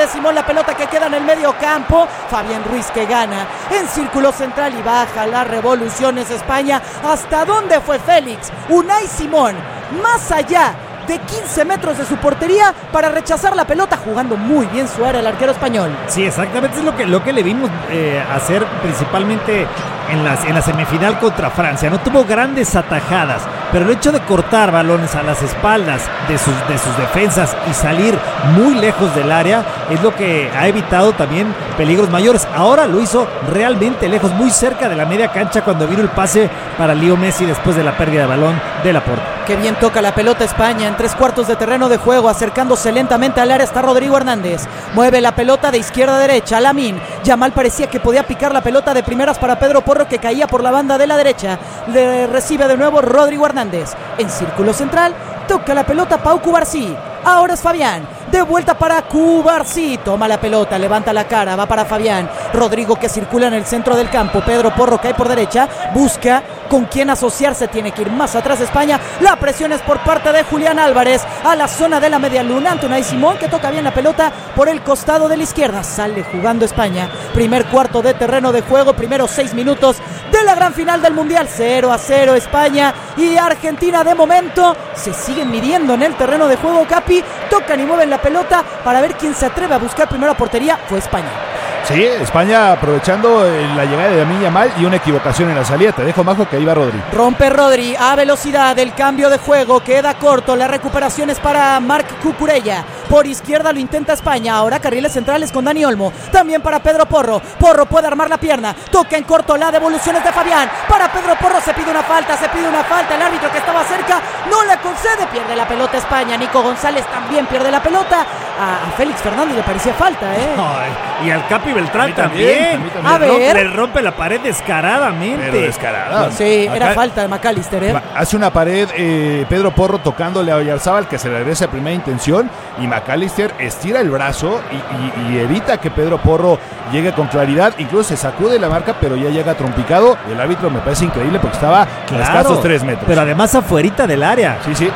Unai Simón, la pelota que queda en el medio campo. Fabián Ruiz que gana en círculo central y baja las revoluciones España. ¿Hasta dónde fue Félix? Unai Simón, más allá de 15 metros de su portería para rechazar la pelota, jugando muy bien su área el arquero español. Sí, exactamente, es lo que le vimos hacer principalmente en la semifinal contra Francia. No tuvo grandes atajadas, pero el hecho de cortar balones a las espaldas de sus defensas y salir muy lejos del área es lo que ha evitado también peligros mayores. Ahora lo hizo realmente lejos, muy cerca de la media cancha, cuando vino el pase para Leo Messi después de la pérdida de balón de Laporte. Qué bien toca la pelota España en 3/4 de terreno de juego, acercándose lentamente al área está Rodrigo Hernández. Mueve la pelota de izquierda a derecha, Lamine Yamal parecía que podía picar la pelota de primeras para Pedro Porro, que caía por la banda de la derecha. Le recibe de nuevo Rodrigo Hernández en círculo central, toca la pelota Pau Cubarsí. Ahora es Fabián, de vuelta para Cubarsí, toma la pelota, levanta la cara, va para Fabián. Rodrigo que circula en el centro del campo, Pedro Porro cae por derecha, busca con quién asociarse, tiene que ir más atrás España. La presión es por parte de Julián Álvarez a la zona de la media luna, ante Unai Simón que toca bien la pelota por el costado de la izquierda. Sale jugando España, primer cuarto de terreno de juego, primeros 6 minutos de la gran final del Mundial. 0-0 España y Argentina. De momento se siguen midiendo en el terreno de juego. Capi, tocan y mueven la pelota para ver quién se atreve a buscar primero a portería. Fue España. Sí, España aprovechando la llegada de Lamine Yamal y una equivocación en la salida. Te dejo, Majo, que ahí va Rodri. Rompe Rodri a velocidad, el cambio de juego queda corto, la recuperación es para Marc Cucurella. Por izquierda lo intenta España, ahora carriles centrales con Dani Olmo, también para Pedro Porro. Porro puede armar la pierna, toca en corto, la devolución es de Fabián. Para Pedro Porro se pide una falta, el árbitro que estaba cerca no la concede, pierde la pelota España. Nico González también pierde la pelota. A Félix Fernández le parecía falta, Ay, y al Capi Beltrán también. A ver. Le rompe la pared descaradamente. Pero descarada. Sí, era falta de McAllister, Hace una pared Pedro Porro tocándole a Oyarzábal, que se le regresa a primera intención, y McAllister estira el brazo y evita que Pedro Porro llegue con claridad. Incluso se sacude la marca, pero ya llega trompicado. El árbitro me parece increíble porque estaba a escasos 3 metros. Pero además afuerita del área. Sí.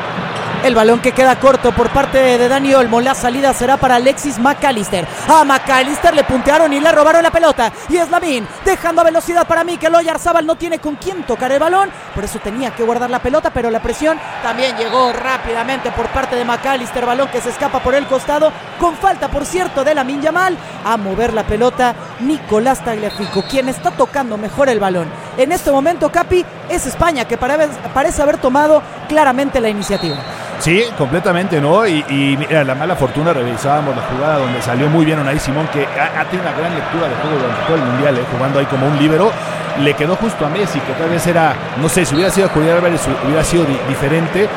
El balón que queda corto por parte de Dani Olmo. La salida será para Alexis McAllister. A McAllister le puntearon y le robaron la pelota. Y es Lamine dejando a velocidad para Mikel Oyarzábal. No tiene con quién tocar el balón, por eso tenía que guardar la pelota, pero la presión también llegó rápidamente por parte de McAllister. Balón que se escapa por el costado, con falta, por cierto, de Lamine Yamal. A mover la pelota Nicolás Tagliafico, quien está tocando mejor el balón. En este momento, Capi, es España que parece haber tomado claramente la iniciativa. Sí, completamente, ¿no? Y mira, la mala fortuna, revisábamos la jugada donde salió muy bien Unai Simón, que ha tenido una gran lectura de juego durante todo el Mundial, jugando ahí como un líbero. Le quedó justo a Messi, que tal vez era, no sé, si hubiera sido Julián Álvarez hubiera sido diferente,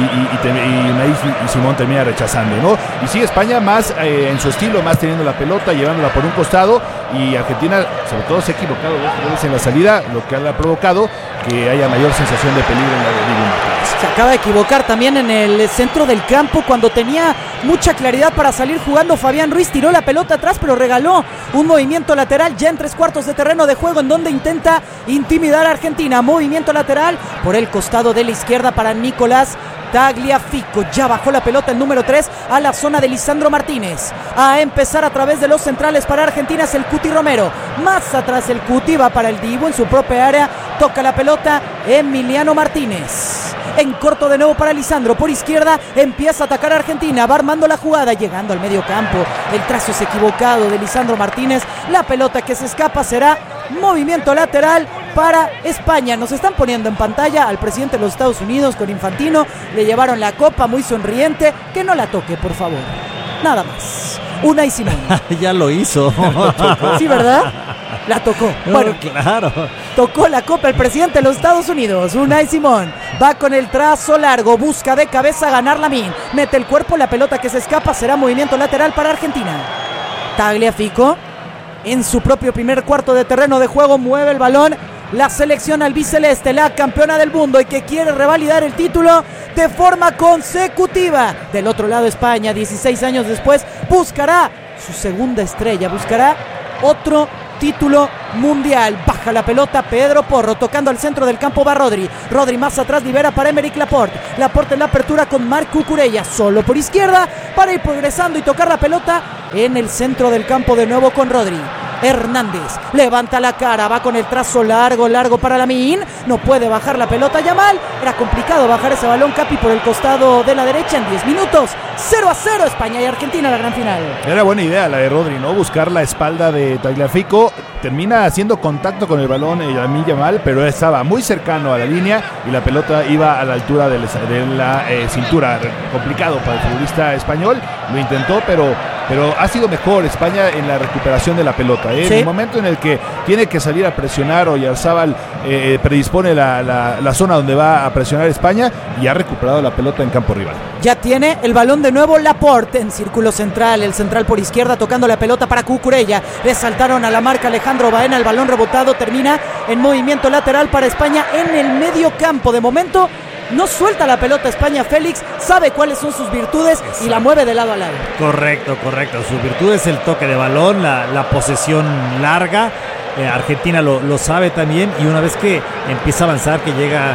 y Unai Simón termina rechazando, ¿no? Y sí, España más en su estilo, más teniendo la pelota, llevándola por un costado, y Argentina sobre todo se ha equivocado en la salida, lo que ha provocado que haya mayor sensación de peligro en la de Dibu Martínez. Se acaba de equivocar también en el centro del campo cuando tenía mucha claridad para salir jugando. Fabián Ruiz tiró la pelota atrás, pero regaló un movimiento lateral ya en 3/4 de terreno de juego, en donde intenta intimidar a Argentina. Movimiento lateral por el costado de la izquierda para Nicolás Tagliafico. Ya bajó la pelota el número 3 a la zona de Lisandro Martínez. A empezar a través de los centrales para Argentina es el Cuti Romero. Más atrás el Cuti va para el Dibu en su propia área. Toca la pelota Emiliano Martínez. En corto de nuevo para Lisandro. Por izquierda empieza a atacar a Argentina. Va armando la jugada, llegando al medio campo. El trazo es equivocado de Lisandro Martínez. La pelota que se escapa será movimiento lateral para España. Nos están poniendo en pantalla al presidente de los Estados Unidos con Infantino. Le llevaron la copa, muy sonriente. Que no la toque, por favor. Nada más. Unai Simón. Ya lo hizo. Sí, ¿verdad? La tocó. Bueno, claro. Tocó la copa el presidente de los Estados Unidos. Unai Simón va con el trazo largo, busca de cabeza ganar Lamine. Mete el cuerpo, la pelota que se escapa será movimiento lateral para Argentina. Tagliafico en su propio primer cuarto de terreno de juego mueve el balón. La selección albiceleste, la campeona del mundo y que quiere revalidar el título de forma consecutiva. Del otro lado España, 16 años después, buscará su segunda estrella, buscará otro título mundial. Baja la pelota Pedro Porro, tocando al centro del campo va Rodri. Rodri más atrás libera para Aymeric Laporte. Laporte en la apertura con Marc Cucurella, solo por izquierda para ir progresando y tocar la pelota en el centro del campo de nuevo con Rodri. Hernández levanta la cara, va con el trazo largo para Lamine, no puede bajar la pelota Yamal, era complicado bajar ese balón, Capi, por el costado de la derecha en 10 minutos, 0-0 España y Argentina la gran final. Era buena idea la de Rodri, ¿no? Buscar la espalda de Tagliafico, termina haciendo contacto con el balón Lamine Yamal, pero estaba muy cercano a la línea y la pelota iba a la altura de la cintura, complicado para el futbolista español, lo intentó, pero ha sido mejor España en la recuperación de la pelota. ¿Sí? En el momento en el que tiene que salir a presionar, Oyarzábal predispone la zona donde va a presionar España y ha recuperado la pelota en campo rival. Ya tiene el balón de nuevo Laporte en círculo central, el central por izquierda tocando la pelota para Cucurella. Le saltaron a la marca Alejandro Baena, el balón rebotado termina en movimiento lateral para España en el medio campo. De momento no suelta la pelota España, Félix sabe cuáles son sus virtudes y la mueve de lado a lado. Correcto. Su virtud es el toque de balón, la posesión larga. Argentina lo sabe también, y una vez que empieza a avanzar, que llega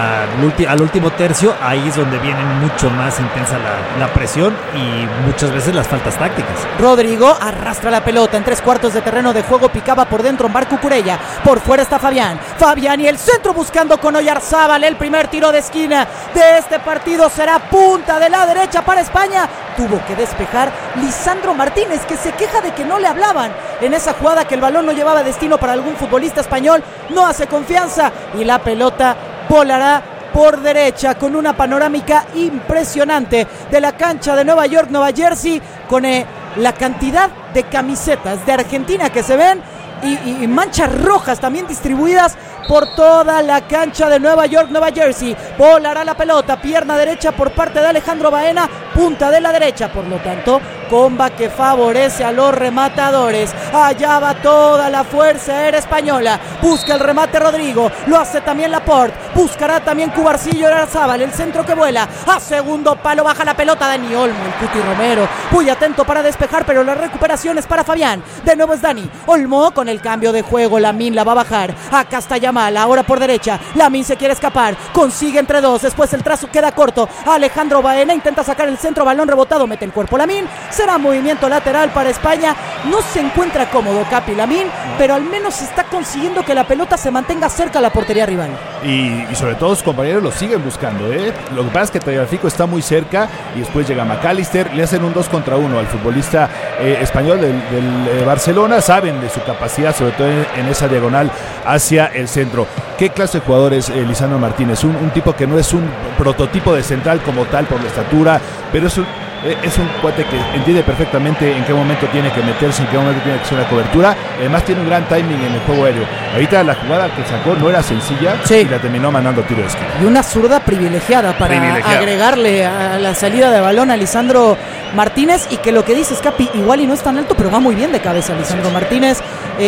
al último tercio, ahí es donde viene mucho más intensa la presión y muchas veces las faltas tácticas. Rodrigo arrastra la pelota en 3/4 de terreno de juego, picaba por dentro Marc Cucurella, por fuera está Fabián y el centro buscando con Oyarzábal, el primer tiro de esquina de este partido será punta de la derecha para España. Tuvo que despejar Lisandro Martínez, que se queja de que no le hablaban en esa jugada, que el balón no llevaba destino para algún futbolista español, no hace confianza y la pelota volará por derecha con una panorámica impresionante de la cancha de Nueva York, Nueva Jersey, con la cantidad de camisetas de Argentina que se ven y manchas rojas también distribuidas por toda la cancha de Nueva York, Nueva Jersey. Volará la pelota, pierna derecha por parte de Alejandro Baena, punta de la derecha, por lo tanto comba que favorece a los rematadores. Allá va toda la fuerza aérea española, busca el remate Rodrigo, lo hace también Laporte, buscará también Cubarcillo Oyarzábal, el centro que vuela a segundo palo, baja la pelota Dani Olmo, el Cuti Romero muy atento para despejar, pero la recuperación es para Fabián, de nuevo es Dani Olmo con el cambio de juego, Lamine la va a bajar, acá está Yamal, ahora por derecha, Lamine se quiere escapar, consigue entre dos, después el trazo queda corto, Alejandro Baena intenta sacar el centro, balón rebotado, mete el cuerpo Lamine, será movimiento lateral para España, no se encuentra cómodo Capi Lamine, pero al menos está consiguiendo que la pelota se mantenga cerca a la portería rival. Y sobre todo sus compañeros lo siguen buscando, Lo que pasa es que Tagliafico está muy cerca y después llega McAllister, le hacen un 2 contra 1 al futbolista español del Barcelona, saben de su capacidad, sobre todo en esa diagonal hacia el centro. ¿Qué clase de jugador es Lisandro Martínez? Un tipo que no es un prototipo de central como tal por la estatura, pero es un cuate que entiende perfectamente en qué momento tiene que meterse, en qué momento tiene que hacer la cobertura. Además tiene un gran timing en el juego aéreo. Ahorita la jugada que sacó no era sencilla, sí, y la terminó mandando tiro de esquina. Y una zurda privilegiada para agregarle a la salida de balón a Lisandro Martínez, y que lo que dice Capi, igual y no es tan alto, pero va muy bien de cabeza Lisandro Martínez,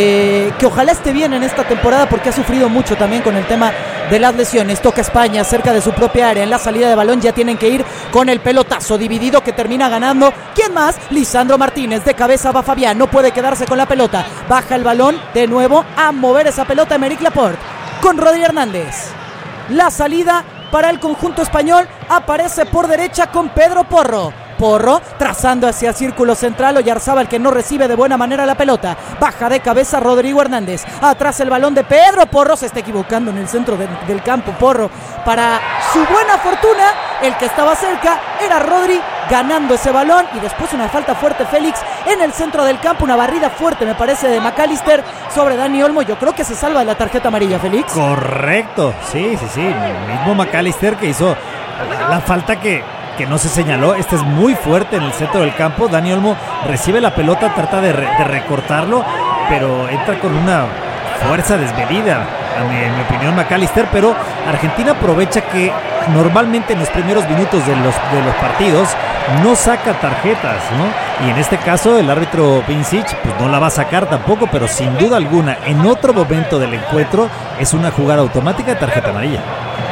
que ojalá esté bien en esta temporada porque ha sufrido mucho también con el tema de las lesiones. Toca España cerca de su propia área, en la salida de balón ya tienen que ir con el pelotazo dividido que termina ganando. ¿Quién más? Lisandro Martínez, de cabeza va Fabián, no puede quedarse con la pelota, baja el balón de nuevo a mover esa pelota Aymeric Laporte con Rodri Hernández. La salida para el conjunto español aparece por derecha con Pedro Porro, trazando hacia el círculo central, Oyarzábal que no recibe de buena manera la pelota, baja de cabeza Rodrigo Hernández, atrás el balón de Pedro Porro, se está equivocando en el centro del campo Porro, para su buena fortuna, el que estaba cerca era Rodri, ganando ese balón, y después una falta fuerte Félix en el centro del campo, una barrida fuerte me parece de McAllister sobre Dani Olmo. Yo creo que se salva de la tarjeta amarilla, Félix. Correcto, sí, el mismo McAllister que hizo la falta que no se señaló. Este es muy fuerte en el centro del campo. Dani Olmo recibe la pelota, trata de recortarlo, pero entra con una fuerza desmedida, en mi opinión, McAllister. Pero Argentina aprovecha que normalmente en los primeros minutos de los partidos no saca tarjetas, ¿no? Y en este caso el árbitro Vincic pues no la va a sacar tampoco, pero sin duda alguna en otro momento del encuentro es una jugada automática de tarjeta amarilla.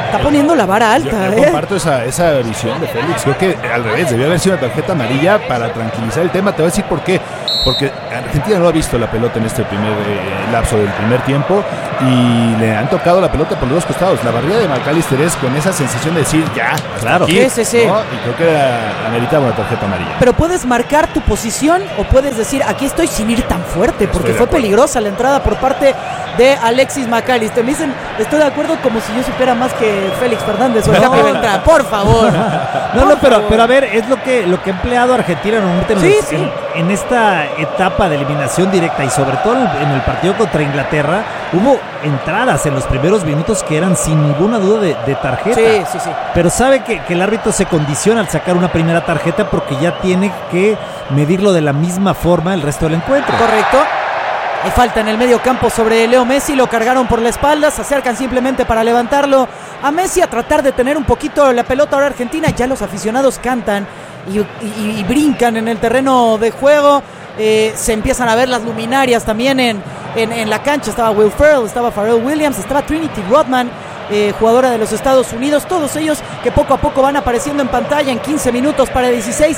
Está poniendo la vara alta. Yo comparto esa visión de Félix. Creo que al revés, debió haber sido una tarjeta amarilla para tranquilizar el tema. Te voy a decir por qué. Porque Argentina no ha visto la pelota en este primer lapso del primer tiempo y le han tocado la pelota por los dos costados. La barrida de McAllister es con esa sensación de decir ya, claro. Aquí, sí. ¿no? Y creo que ameritaba una tarjeta amarilla. Pero puedes marcar tu posición o puedes decir aquí estoy sin ir tan fuerte porque fue peligrosa la entrada por parte de Alexis McAllister. Me dicen, estoy de acuerdo como si yo supiera más que Félix Fernández o el Capi Beltrán, por favor. Pero a ver, es lo que ha empleado Argentina normalmente en esta etapa de eliminación directa y sobre todo en el partido contra Inglaterra. Hubo entradas en los primeros minutos que eran sin ninguna duda de tarjeta. Sí. Pero sabe que el árbitro se condiciona al sacar una primera tarjeta porque ya tiene que medirlo de la misma forma el resto del encuentro. Correcto. Hay falta en el medio campo sobre Leo Messi, lo cargaron por la espalda, se acercan simplemente para levantarlo a Messi, a tratar de tener un poquito la pelota ahora Argentina. Ya los aficionados cantan y brincan en el terreno de juego. Se empiezan a ver las luminarias también en la cancha. Estaba Will Ferrell, estaba Pharrell Williams, estaba Trinity Rodman, jugadora de los Estados Unidos. Todos ellos que poco a poco van apareciendo en pantalla en 15 minutos para 16.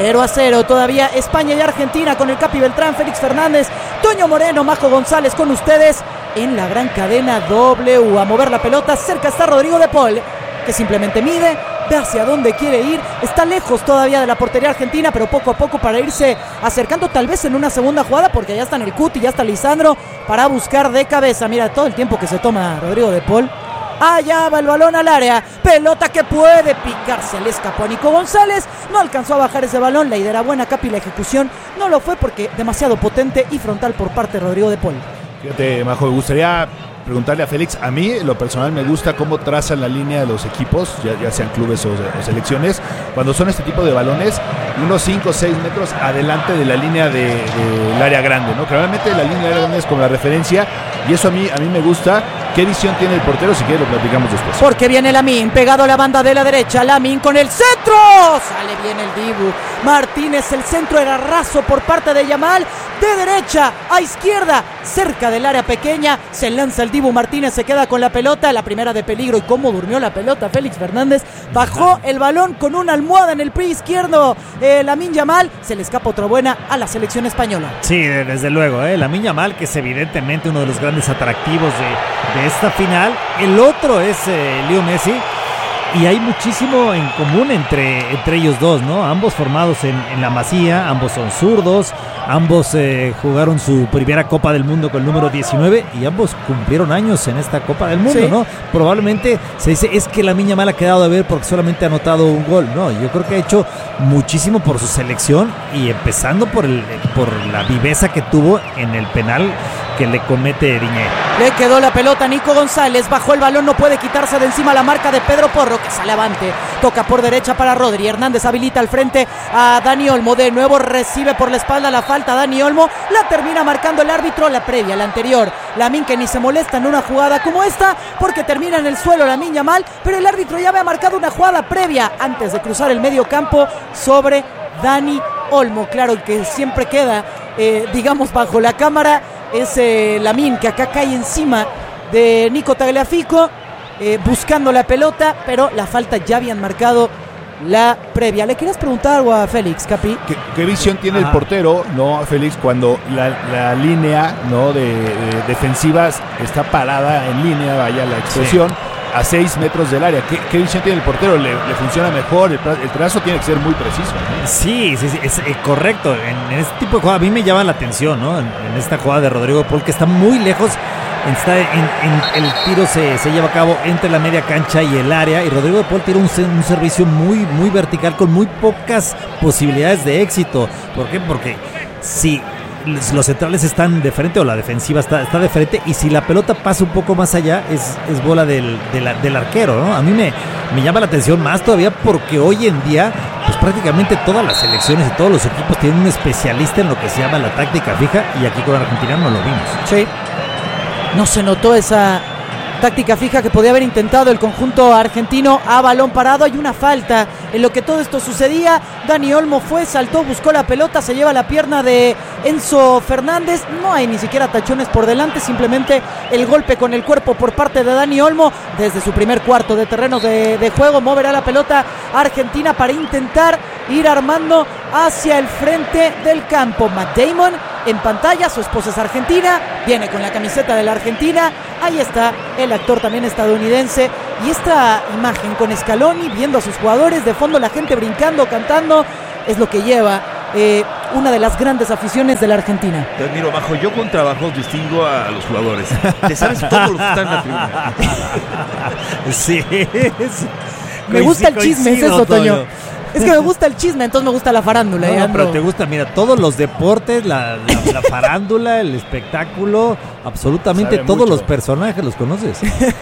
0-0 todavía España y Argentina con el Capi Beltrán, Félix Fernández, Toño Moreno, Majo González con ustedes en la gran cadena W. A mover la pelota, cerca está Rodrigo de Paul, que simplemente mide, ve hacia dónde quiere ir, está lejos todavía de la portería argentina, pero poco a poco para irse acercando tal vez en una segunda jugada, porque ya está en el Cuti, ya está Lisandro para buscar de cabeza. Mira todo el tiempo que se toma Rodrigo de Paul. Allá va el balón al área, pelota que puede picarse, le escapó a Nico González, no alcanzó a bajar ese balón, la idea era buena, Capi, la ejecución no lo fue porque demasiado potente y frontal por parte de Rodrigo de Paul. Fíjate, Majo, me gustaría preguntarle a Félix. A mí, en lo personal, me gusta cómo trazan la línea de los equipos, ya sean clubes o selecciones, cuando son este tipo de balones, unos 5 o 6 metros adelante de la línea del área grande, ¿no? Claramente la línea del área grande es como la referencia, y eso a mí me gusta. ¿Qué visión tiene el portero? Si quieres lo platicamos después. Porque viene Lamine, pegado a la banda de la derecha, Lamine con el centro, sale bien el Dibu Martínez, el centro era raso por parte de Yamal, de derecha a izquierda, cerca del área pequeña, se lanza el Dibu Martínez, se queda con la pelota, la primera de peligro. Y cómo durmió la pelota Félix Fernández, bajó el balón con una almohada en el pie izquierdo, Lamine Yamal, se le escapa otra buena a la selección española. Sí, desde luego, Lamine Yamal, que es evidentemente uno de los grandes atractivos de esta final. El otro es Leo Messi, y hay muchísimo en común entre ellos dos, ¿no? Ambos formados en la Masía, ambos son zurdos, ambos jugaron su primera Copa del Mundo con el número 19 y ambos cumplieron años en esta Copa del Mundo, sí. ¿No? Probablemente se dice, es que Lamine Yamal ha quedado de ver porque solamente ha anotado un gol. No, yo creo que ha hecho muchísimo por su selección, y empezando por la viveza que tuvo en el penal que le comete Diñé. Le quedó la pelota a Nico González, bajó el balón, no puede quitarse de encima la marca de Pedro Porro, que sale avante, toca por derecha para Rodri, Hernández habilita al frente a Dani Olmo, de nuevo recibe por la espalda la falta Dani Olmo, la termina marcando el árbitro, la previa, la anterior, Lamine que ni se molesta en una jugada como esta, porque termina en el suelo Lamine Yamal, pero el árbitro ya había marcado una jugada previa antes de cruzar el medio campo sobre Dani Olmo. Claro, que siempre queda, digamos, bajo la cámara es Lamine, que acá cae encima de Nico Tagliafico, buscando la pelota, pero la falta ya habían marcado la previa. ¿Le querías preguntar algo a Félix, Capi? ¿Qué visión tiene el portero, no, Félix, cuando la línea, ¿no, de defensivas está parada en línea, vaya la expresión, sí, a 6 metros del área? ¿Qué visión tiene el portero? ¿Le funciona mejor? El trazo tiene que ser muy preciso, ¿no? Sí, es correcto. En este tipo de jugada a mí me llama la atención, ¿no? En esta jugada de Rodrigo de Paul, que está muy lejos. El tiro se lleva a cabo entre la media cancha y el área, y Rodrigo de Paul tira un servicio muy vertical con muy pocas posibilidades de éxito. ¿Por qué? Porque si los centrales están de frente, o la defensiva está de frente, y si la pelota pasa un poco más allá es bola del arquero, ¿no? A mí me llama la atención más todavía porque hoy en día pues prácticamente todas las selecciones y todos los equipos tienen un especialista en lo que se llama la táctica fija, y aquí con Argentina no lo vimos. Sí. No se notó esa táctica fija que podía haber intentado el conjunto argentino a balón parado. Hay una falta en lo que todo esto sucedía. Dani Olmo saltó, buscó la pelota, se lleva la pierna de Enzo Fernández. No hay ni siquiera tachones por delante, simplemente el golpe con el cuerpo por parte de Dani Olmo. Desde su primer cuarto de terreno de juego moverá la pelota Argentina para intentar ir armando hacia el frente del campo. Matt Damon en pantalla, su esposa es argentina, viene con la camiseta de la Argentina. Ahí está el actor también estadounidense. Y esta imagen con Scaloni viendo a sus jugadores, de fondo la gente brincando, cantando, es lo que lleva una de las grandes aficiones de la Argentina. Te admiro, Majo. Yo con trabajos distingo a los jugadores. Te sabes todo lo que está en la tribuna. Sí. Me gusta el chisme, es eso, Toño. Es que me gusta el chisme, entonces me gusta la farándula. No, pero te gusta, mira, todos los deportes, la farándula, el espectáculo, absolutamente todos los personajes los conoces.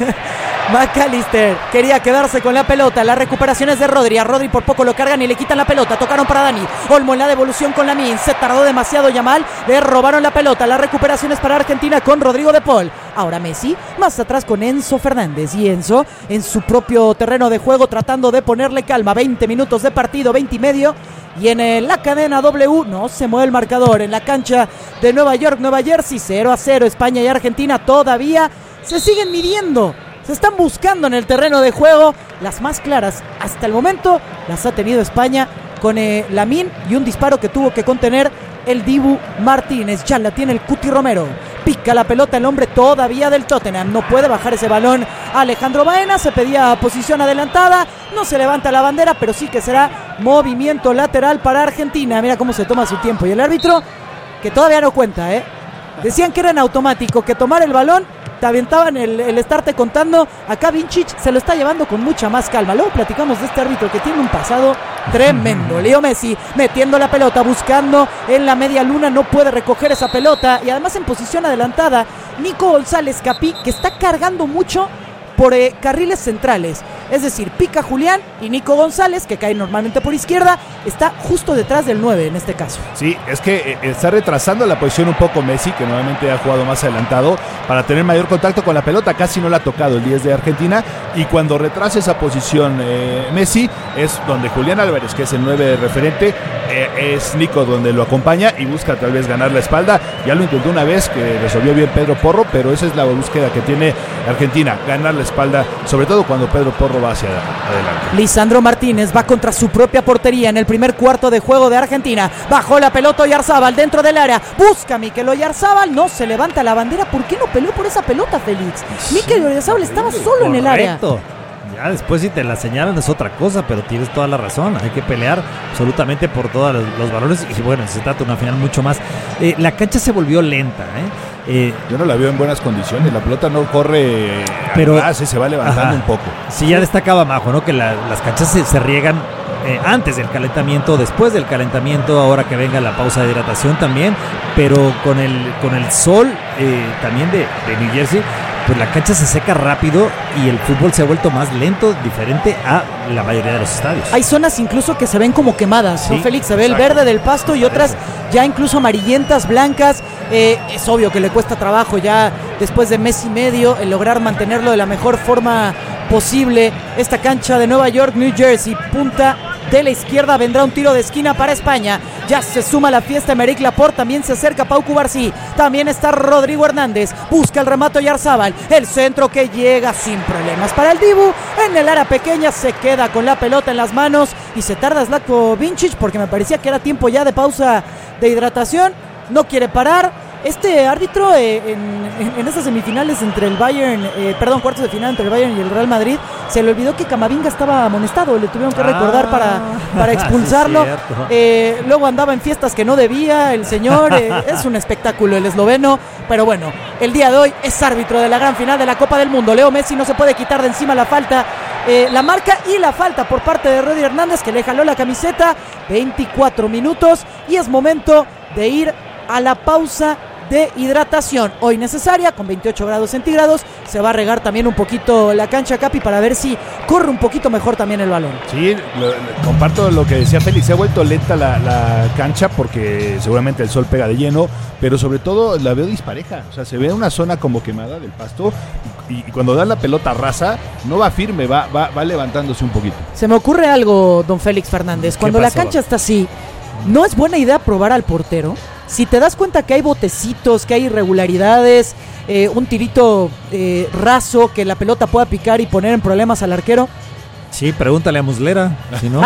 McAllister quería quedarse con la pelota. La recuperación es de Rodri. A Rodri por poco lo cargan y le quitan la pelota. Tocaron para Dani Olmo en la devolución con Lamine. Se tardó demasiado Yamal. Le robaron la pelota. La recuperación es para Argentina con Rodrigo de Paul. Ahora Messi más atrás con Enzo Fernández. Y Enzo en su propio terreno de juego tratando de ponerle calma. 20 minutos de partido, 20 y medio. Y en la cadena W no se mueve el marcador. En la cancha de Nueva York, Nueva Jersey, 0-0. España y Argentina todavía se siguen midiendo. Se están buscando en el terreno de juego. Las más claras hasta el momento las ha tenido España con Lamine y un disparo que tuvo que contener el Dibu Martínez. Ya la tiene el Cuti Romero. Pica la pelota el hombre todavía del Tottenham. No puede bajar ese balón Alejandro Baena. Se pedía posición adelantada. No se levanta la bandera, pero sí que será movimiento lateral para Argentina. Mira cómo se toma su tiempo. Y el árbitro, que todavía no cuenta, decían que era en automático, que tomar el balón te aventaban el estarte contando. Acá Vincic se lo está llevando con mucha más calma. Luego platicamos de este árbitro que tiene un pasado tremendo. Leo Messi metiendo la pelota, buscando en la media luna, no puede recoger esa pelota. Y además en posición adelantada Nico González Capí, que está cargando mucho por carriles centrales. Es decir, pica Julián y Nico González, que cae normalmente por izquierda, está justo detrás del 9 en este caso. Sí, es que está retrasando la posición un poco Messi, que nuevamente ha jugado más adelantado, para tener mayor contacto con la pelota. Casi no la ha tocado el 10 de Argentina, y cuando retrasa esa posición Messi, es donde Julián Álvarez, que es el 9 referente, es Nico donde lo acompaña y busca tal vez ganar la espalda. Ya lo intentó una vez, que resolvió bien Pedro Porro, pero esa es la búsqueda que tiene Argentina, ganar la espalda, sobre todo cuando Pedro Porro va hacia adelante. Lisandro Martínez va contra su propia portería en el primer cuarto de juego de Argentina. Bajó la pelota Oyarzábal dentro del área. Busca Mikel Oyarzábal. No se levanta la bandera. ¿Por qué no peleó por esa pelota, Félix? Mikel Oyarzábal estaba solo en el área. Ya después si te la señalan es otra cosa, pero tienes toda la razón. Hay que pelear absolutamente por todos los valores. Y bueno, se trata de una final mucho más. La cancha se volvió lenta, yo no la veo en buenas condiciones. La pelota no corre pero atrás, se va levantando un poco. Sí, ya destacaba Majo, ¿no? Que las canchas se riegan antes del calentamiento, después del calentamiento, ahora que venga la pausa de hidratación también, pero con el sol también de New Jersey, pues la cancha se seca rápido y el fútbol se ha vuelto más lento, diferente a la mayoría de los estadios. Hay zonas incluso que se ven como quemadas, ¿no, Félix? Se ve el verde del pasto y otras ya incluso amarillentas, blancas. Es obvio que le cuesta trabajo ya después de mes y medio el lograr mantenerlo de la mejor forma posible. Esta cancha de Nueva York, New Jersey, punta de la izquierda, vendrá un tiro de esquina para España. Ya se suma la fiesta Emerick Laporte, también se acerca Pau Cubarsí, también está Rodrigo Hernández, busca el remate Oyarzábal, el centro que llega sin problemas para el Dibu, en el área pequeña se queda con la pelota en las manos y se tarda Zlatko Vincic porque me parecía que era tiempo ya de pausa de hidratación, no quiere parar. Este árbitro en estas semifinales entre el Bayern, cuartos de final entre el Bayern y el Real Madrid, se le olvidó que Camavinga estaba amonestado, le tuvieron que recordar para expulsarlo. Sí, luego andaba en fiestas que no debía el señor, es un espectáculo el esloveno, pero bueno, el día de hoy es árbitro de la gran final de la Copa del Mundo. Leo Messi no se puede quitar de encima la falta, la marca y la falta por parte de Rodri Hernández, que le jaló la camiseta. 24 minutos y es momento de ir a la pausa de hidratación. Hoy necesaria, con 28 grados centígrados. Se va a regar también un poquito la cancha, Capi, para ver si corre un poquito mejor también el balón. Sí, comparto lo que decía Félix. Se ha vuelto lenta la cancha porque seguramente el sol pega de lleno, pero sobre todo la veo dispareja. O sea, se ve una zona como quemada del pasto y cuando da la pelota rasa, no va firme, va levantándose un poquito. Se me ocurre algo, don Félix Fernández. Cuando la cancha está así, ¿no es buena idea probar al portero? Si te das cuenta que hay botecitos, que hay irregularidades, un tirito raso, que la pelota pueda picar y poner en problemas al arquero. Sí, pregúntale a Muslera, si no. Ah,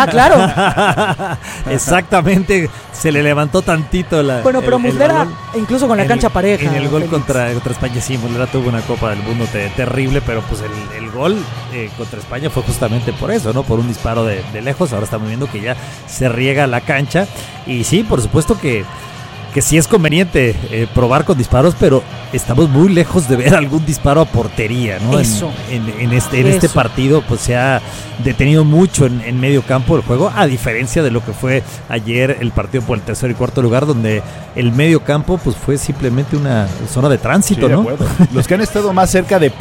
claro. Exactamente, se le levantó tantito la. Bueno, pero Muslera, incluso con la cancha pareja. En el gol contra España, sí, Muslera tuvo una Copa del Mundo terrible, pero pues el gol contra España fue justamente por eso, ¿no? Por un disparo de lejos. Ahora estamos viendo que ya se riega la cancha. Y sí, por supuesto que sí es conveniente probar con disparos, pero estamos muy lejos de ver algún disparo a portería, ¿no? Eso. En este partido pues se ha detenido mucho en medio campo el juego, a diferencia de lo que fue ayer el partido por el tercer y cuarto lugar, donde el medio campo pues fue simplemente una zona de tránsito, sí, ¿no? De acuerdo. Los que han estado más cerca de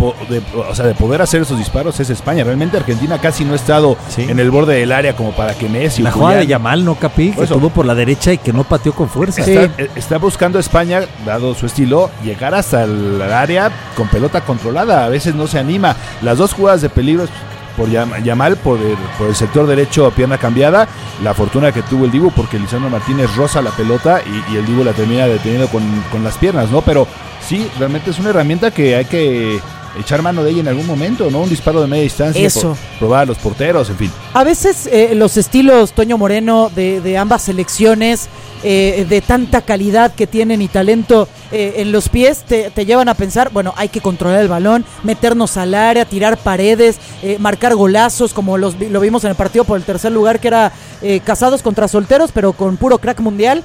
poder hacer esos disparos es España. Realmente Argentina casi no ha estado en el borde del área como para que Messi... La jugada de Yamal, ¿no, Capi? Que tuvo por la derecha y que no pateó con fuerza. Sí. Está buscando España, dado su estilo, llegar hasta el área con pelota controlada. A veces no se anima. Las dos jugadas de peligro por Yamal, por el sector derecho, pierna cambiada. La fortuna que tuvo el Dibu, porque Lisandro Martínez roza la pelota y el Dibu la termina deteniendo con las piernas, ¿no? Pero sí, realmente es una herramienta que hay que echar mano de ella en algún momento, ¿no? Un disparo de media distancia. Eso. Probar a los porteros, en fin. A veces los estilos, Toño Moreno, de ambas selecciones, de tanta calidad que tienen y talento en los pies, te llevan a pensar, bueno, hay que controlar el balón, meternos al área, tirar paredes, marcar golazos, como lo vimos en el partido por el tercer lugar, que era casados contra solteros, pero con puro crack mundial.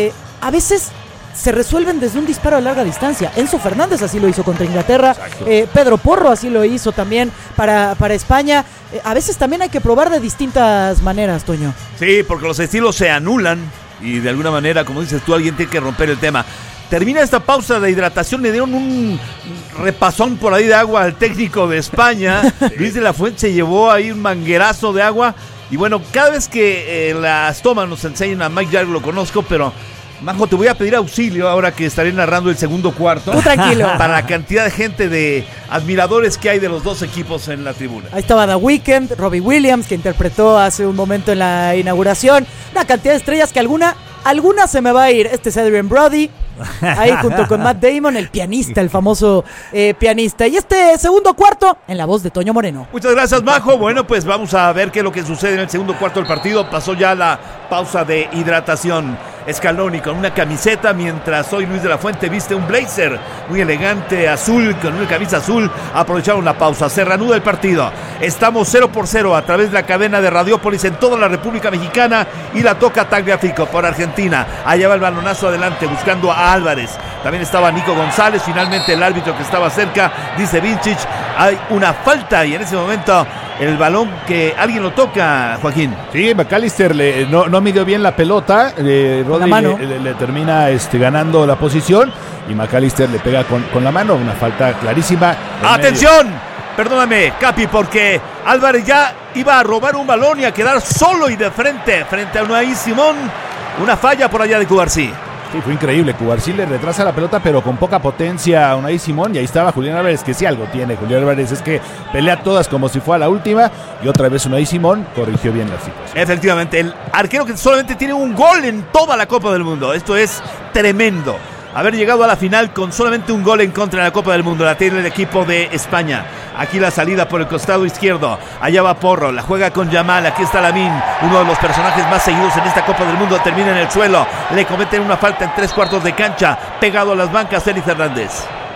A veces se resuelven desde un disparo a larga distancia. Enzo Fernández así lo hizo contra Inglaterra, Pedro Porro así lo hizo también para España. A veces también hay que probar de distintas maneras, Toño. Sí, porque los estilos se anulan y de alguna manera, como dices tú, alguien tiene que romper el tema. Termina esta pausa de hidratación, le dieron un repasón por ahí de agua al técnico de España. Luis de la Fuente se llevó ahí un manguerazo de agua. Y bueno, cada vez que las tomas nos enseñan, a Mike Jagger lo conozco, pero Majo, te voy a pedir auxilio ahora que estaré narrando el segundo cuarto. Tú tranquilo. Para la cantidad de gente, de admiradores que hay de los dos equipos en la tribuna. Ahí estaba The Weeknd, Robbie Williams, que interpretó hace un momento en la inauguración. Una cantidad de estrellas que alguna se me va a ir. Este es Adrian Brody, ahí junto con Matt Damon, el pianista, el famoso pianista. Y este segundo cuarto en la voz de Toño Moreno. Muchas gracias, Majo. Bueno, pues vamos a ver qué es lo que sucede en el segundo cuarto del partido. Pasó ya la pausa de hidratación. Scaloni con una camiseta, mientras hoy Luis de la Fuente viste un blazer muy elegante, azul, con una camisa azul. Aprovecharon la pausa, se reanuda el partido. Estamos 0-0 a través de la cadena de Radiópolis en toda la República Mexicana, y la toca Tagliafico por Argentina. Allá va el balonazo adelante buscando a Álvarez. También estaba Nico González. Finalmente el árbitro, que estaba cerca, dice Vincic, hay una falta, y en ese momento el balón que alguien lo toca, Joaquín. Sí, McAllister no midió bien la pelota. Rodri le termina ganando la posición, y McAllister le pega con la mano. Una falta clarísima. ¡Atención! Perdóname, Capi, porque Álvarez ya iba a robar un balón y a quedar solo y de frente a Unai Simón. Una falla por allá de Cubarsí. Sí, fue increíble. Cubarsí le retrasa la pelota, pero con poca potencia a Unai Simón, y ahí estaba Julián Álvarez, que sí algo tiene. Julián Álvarez es que pelea todas como si fuera la última, y otra vez Unai Simón corrigió bien la situación. Efectivamente, el arquero que solamente tiene un gol en toda la Copa del Mundo. Esto es tremendo. Haber llegado a la final con solamente un gol en contra de la Copa del Mundo. La tiene el equipo de España. Aquí la salida por el costado izquierdo. Allá va Porro, la juega con Yamal. Aquí está Lamine, uno de los personajes más seguidos en esta Copa del Mundo. Termina en el suelo. Le cometen una falta en 3/4 de cancha, pegado a las bancas, Félix Fernández.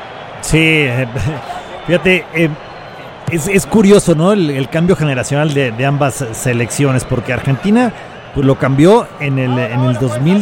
Sí, fíjate, es curioso, ¿no? El cambio generacional de ambas selecciones, porque Argentina pues lo cambió en el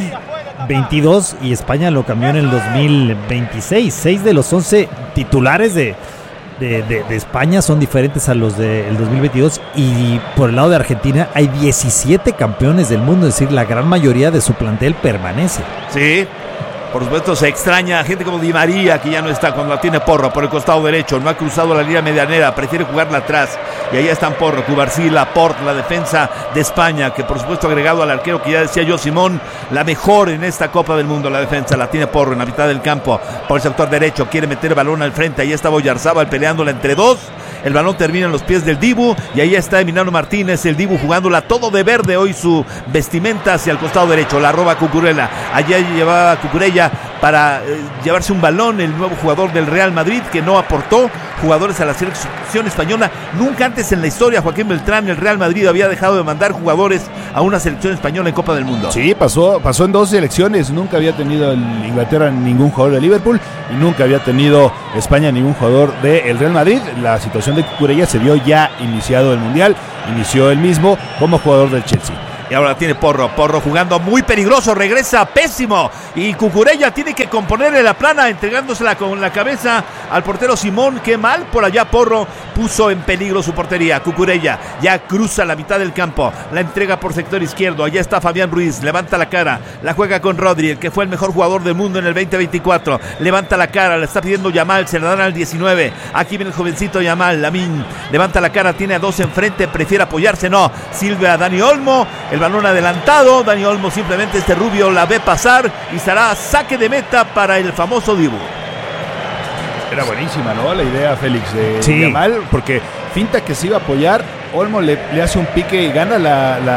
2022 y España lo cambió en el 2026. 6 de los 11 titulares de España son diferentes a los del 2022, y por el lado de Argentina hay 17 campeones del mundo, es decir, la gran mayoría de su plantel permanece. Sí, Por supuesto se extraña a gente como Di María, que ya no está cuando la tiene Porro por el costado derecho, no ha cruzado la línea medianera, prefiere jugarla atrás, y ahí están Porro, Cubarsí, Laporte, la defensa de España, que por supuesto agregado al arquero que ya decía yo, Simón, la mejor en esta Copa del Mundo, la defensa la tiene Porro en la mitad del campo, por el sector derecho, quiere meter el balón al frente, ahí está Oyarzábal peleándola entre dos, el balón termina en los pies del Dibu, y ahí está Emiliano Martínez, el Dibu jugándola todo de verde, hoy su vestimenta hacia el costado derecho, la roba Cucurella, allá llevaba Cucurella para llevarse un balón, el nuevo jugador del Real Madrid, que no aportó jugadores a la selección española. Nunca antes en la historia, Joaquín Beltrán, el Real Madrid había dejado de mandar jugadores a una selección española en Copa del Mundo. Sí, pasó en 2 selecciones, nunca había tenido Inglaterra ningún jugador de Liverpool y nunca había tenido España ningún jugador del Real Madrid. La situación de Cucurella se vio ya iniciado el Mundial, inició él mismo como jugador del Chelsea. Y ahora tiene Porro jugando muy peligroso, regresa pésimo, y Cucurella tiene que componerle la plana, entregándosela con la cabeza al portero Simón. Qué mal por allá, Porro puso en peligro su portería. Cucurella ya cruza la mitad del campo, la entrega por sector izquierdo, allá está Fabián Ruiz, levanta la cara, la juega con Rodri, el que fue el mejor jugador del mundo en el 2024, levanta la cara, la está pidiendo Yamal, se la dan al 19, aquí viene el jovencito Yamal, Lamine, levanta la cara, tiene a 2 enfrente, prefiere apoyarse, no, sirve a Dani Olmo, el balón adelantado, Dani Olmo simplemente este rubio la ve pasar y será saque de meta para el famoso Dibu. Era buenísima, ¿no? La idea, Félix, de Sí. Yamal, porque finta que se iba a apoyar, Olmo le hace un pique y gana la